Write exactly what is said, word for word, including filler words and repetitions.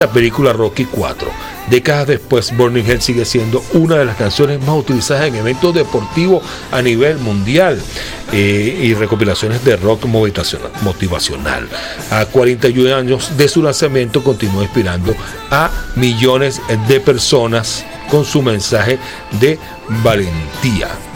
la película Rocky cuatro. Décadas después, Burning Hell sigue siendo una de las canciones más utilizadas en eventos deportivos a nivel mundial eh, y recopilaciones de rock motivacional, motivacional. A cuarenta y un años de su lanzamiento, continúa inspirando a millones de personas con su mensaje de valentía.